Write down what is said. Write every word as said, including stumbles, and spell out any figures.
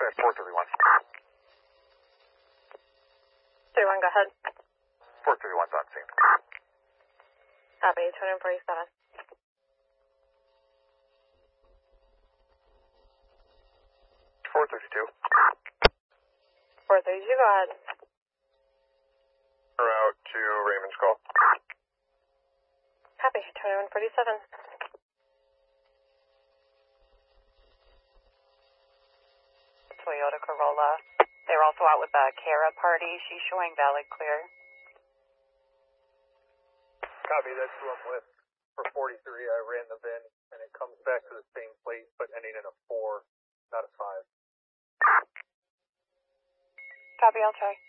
Dispatch four thirty-one. thirty-one, go ahead. four thirty-one's on scene. Copy, two forty-seven. four thirty-two. four thirty-two, go ahead. We're out to Raymond's call. Copy, twenty-one forty-seven. Toyota Corolla. They were also out with a Cara party. She's showing valid clear. Copy, that's who I'm with. For forty-three, I ran the V I N, and it comes back to the same plate, but ending in a four, not a five. Copy, I'll try.